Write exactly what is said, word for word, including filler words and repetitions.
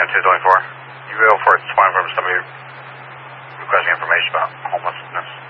two twenty-four. You go for it. It's fine from somebody requesting information about homelessness.